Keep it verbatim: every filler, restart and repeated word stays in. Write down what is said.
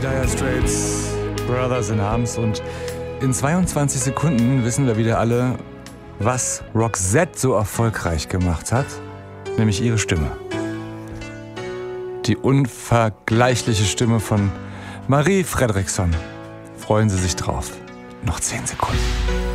Dire Straits, Brothers in Arms. Und in zweiundzwanzig Sekunden wissen wir wieder alle, was Roxette so erfolgreich gemacht hat, nämlich ihre Stimme. Die unvergleichliche Stimme von Marie Fredriksson. Freuen Sie sich drauf. Noch zehn Sekunden.